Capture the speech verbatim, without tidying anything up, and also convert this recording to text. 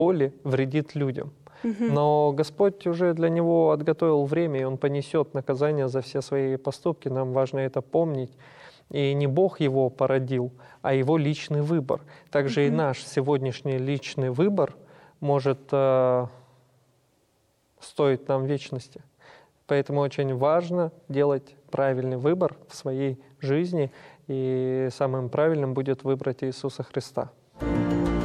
боли вредит людям. Но Господь уже для него отготовил время, и он понесет наказание за все свои поступки. Нам важно это помнить. И не Бог его породил, а его личный выбор. Также и наш сегодняшний личный выбор может э, стоить нам вечности. Поэтому очень важно делать правильный выбор в своей жизни, и самым правильным будет выбрать Иисуса Христа.